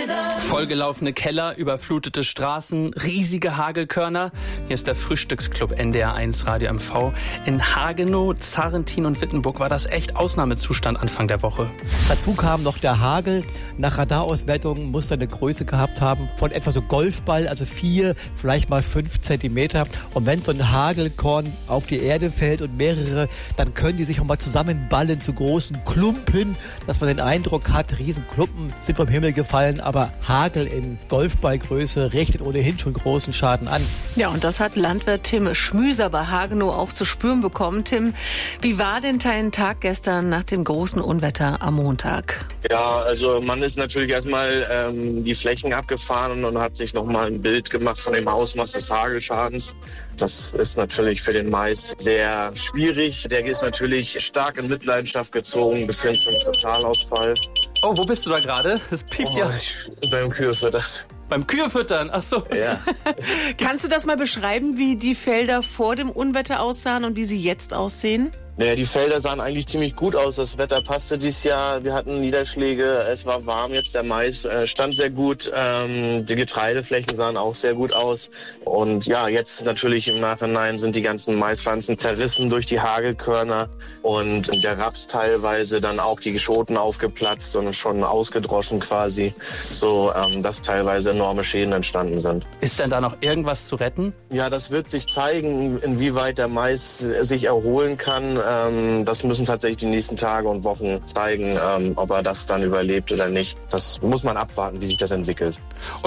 Vollgelaufene Keller, überflutete Straßen, riesige Hagelkörner. Hier ist der Frühstücksclub NDR1 Radio MV. In Hagenow, Zarrentin und Wittenburg war das echt Ausnahmezustand Anfang der Woche. Dazu kam noch der Hagel. Nach Radarauswertungen muss er eine Größe gehabt haben von etwa so Golfball, also 4, vielleicht mal 5 Zentimeter. Und wenn so ein Hagelkorn auf die Erde fällt und mehrere, dann können die sich auch mal zusammenballen zu großen Klumpen, dass man den Eindruck hat, Riesenklumpen sind vom Himmel gefallen, aber Hagel in Golfballgröße richtet ohnehin schon großen Schaden an. Ja, und das hat Landwirt Tim Schmüser bei Hagenow auch zu spüren bekommen. Tim, wie war denn dein Tag gestern nach dem großen Unwetter am Montag? Ja, also man ist natürlich erstmal die Flächen abgefahren und hat sich nochmal ein Bild gemacht von dem Ausmaß des Hagelschadens. Das ist natürlich für den Mais sehr schwierig. Der ist natürlich stark in Mitleidenschaft gezogen bis hin zum Totalausfall. Oh, wo bist du da gerade? Das piept ja. Beim Kühefüttern. Beim Kühefüttern? Ach so. Ja. Kannst du das mal beschreiben, wie die Felder vor dem Unwetter aussahen und wie sie jetzt aussehen? Naja, die Felder sahen eigentlich ziemlich gut aus. Das Wetter passte dieses Jahr. Wir hatten Niederschläge. Es war warm jetzt. Der Mais stand sehr gut. Die Getreideflächen sahen auch sehr gut aus. Und ja, jetzt natürlich im Nachhinein sind die ganzen Maispflanzen zerrissen durch die Hagelkörner. Und der Raps teilweise dann auch die Schoten aufgeplatzt und schon ausgedroschen quasi. So, dass teilweise enorme Schäden entstanden sind. Ist denn da noch irgendwas zu retten? Ja, das wird sich zeigen, inwieweit der Mais sich erholen kann. Das müssen tatsächlich die nächsten Tage und Wochen zeigen, ob er das dann überlebt oder nicht. Das muss man abwarten, wie sich das entwickelt.